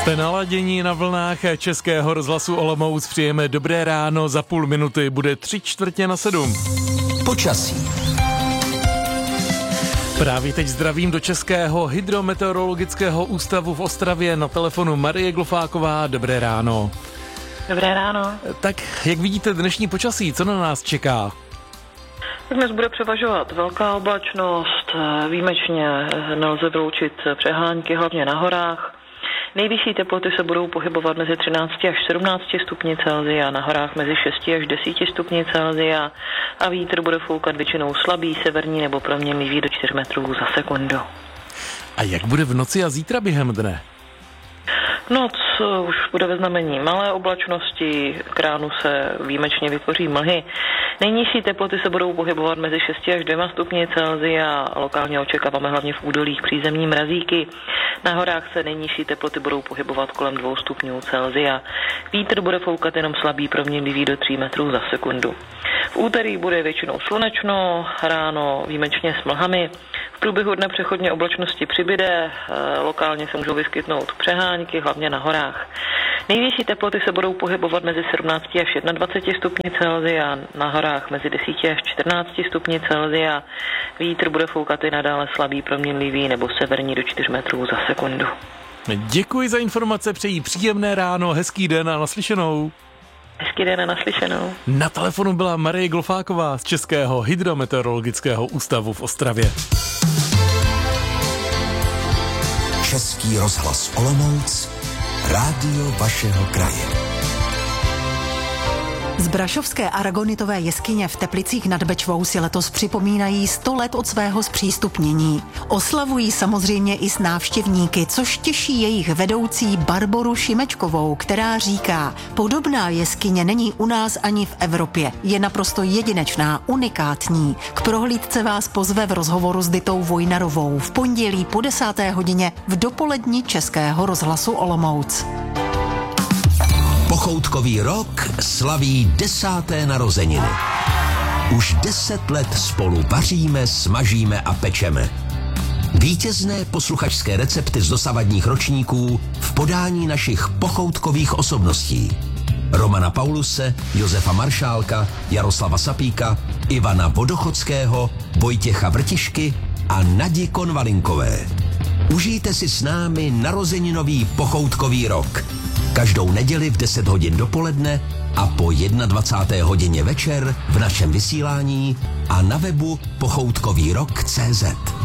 Jste naladění na vlnách Českého rozhlasu Olomouc. Přijeme dobré ráno, za půl minuty bude 6:45. Počasí. Právě teď zdravím do Českého hydrometeorologického ústavu v Ostravě, na telefonu Marie Glufáková. Dobré ráno. Dobré ráno. Tak jak vidíte dnešní počasí, co na nás čeká? Dnes bude převažovat velká oblačnost, výjimečně nelze vyloučit přehánky, hlavně na horách. Nejvyšší teploty se budou pohybovat mezi 13 až 17 stupni Celsia, na horách mezi 6 až 10 stupni Celsia a vítr bude foukat většinou slabý, severní nebo proměnlivý do 4 metrů za sekundu. A jak bude v noci a zítra během dne? Noc už bude ve znamení malé oblačnosti, k ránu se výjimečně vytvoří mlhy. Nejnižší teploty se budou pohybovat mezi 6 až 2 stupni Celsia, lokálně očekáváme hlavně v údolích přízemní mrazíky. Na horách se nejnižší teploty budou pohybovat kolem 2 stupňů Celsia. Vítr bude foukat jenom slabý, proměnlivý do 3 metrů za sekundu. V úterý bude většinou slunečno, ráno výjimečně s mlhami. V průběhu dne přechodně oblačnosti přibyde, lokálně se můžou vyskytnout přehánky, hlavně na horách. Nejvyšší teploty se budou pohybovat mezi 17 až 21 stupni Celsia, na horách mezi 10 až 14 stupni Celsia. Vítr bude foukat i nadále slabý, proměnlivý nebo severní do 4 metrů za sekundu. Děkuji za informace, přeji příjemné ráno, hezký den a naslyšenou. Hezký den a naslyšenou. Na telefonu byla Marie Glufáková z Českého hydrometeorologického ústavu v Ostravě. Český rozhlas Olomouc, rádio vašeho kraje. Z Brašovské aragonitové jeskyně v Teplicích nad Bečvou si letos připomínají 100 let od svého zpřístupnění. Oslavují samozřejmě i s návštěvníky, což těší jejich vedoucí Barboru Šimečkovou, která říká: podobná jeskyně není u nás ani v Evropě. Je naprosto jedinečná, unikátní. K prohlídce vás pozve v rozhovoru s Ditou Vojnarovou v pondělí po 10. hodině v dopoledni Českého rozhlasu Olomouc. Pochoutkový rok slaví 10. narozeniny. Už 10 let spolu vaříme, smažíme a pečeme. Vítězné posluchačské recepty z dosavadních ročníků v podání našich pochoutkových osobností. Romana Pauluse, Josefa Maršálka, Jaroslava Sapíka, Ivana Vodochodského, Vojtěcha Vrtišky a Nadi Konvalinkové. Užijte si s námi narozeninový pochoutkový rok. Každou neděli v 10 hodin dopoledne a po 21. hodině večer v našem vysílání a na webu pochoutkovýrok.cz.